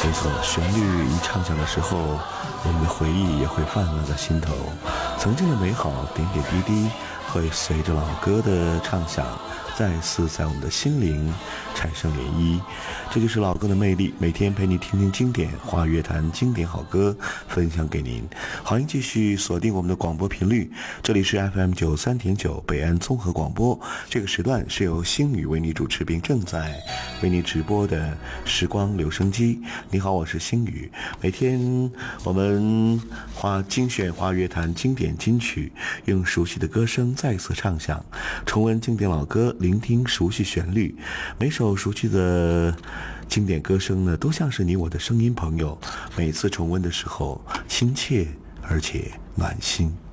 没错，旋律一唱响的时候，我们的回忆也会泛滥在心头，曾经的美好点点滴滴会随着老歌的唱响再次在我们的心灵产生涟漪。这就是老歌的魅力，每天陪你听听经典华语乐坛经典好歌，分享给您。欢迎继续锁定我们的广播频率，这里是 FM93.9 北安综合广播，这个时段是由星宇为你主持并正在为你直播的时光留声机。你好，我是星宇。每天我们精选华语乐坛经典金曲，用熟悉的歌声再次唱响，重温经典老歌，聆听熟悉旋律。每首熟悉的经典歌声呢，都像是你我的声音朋友，每次重温的时候亲切而且暖心。